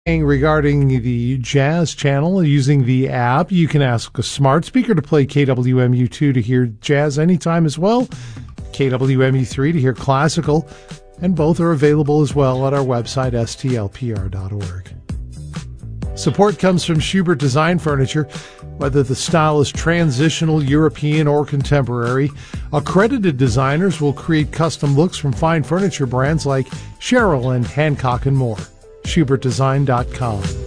Regarding the Jazz Channel, using the app, you can ask a smart speaker to play KWMU2 to hear jazz anytime as well, KWMU3 to hear classical, and both are available as well at our website, stlpr.org. Support comes from Schubert Design Furniture. Whether the style is transitional, European, or contemporary, accredited designers will create custom looks from fine furniture brands like Sherrill and Hancock and more. SchubertDesign.com.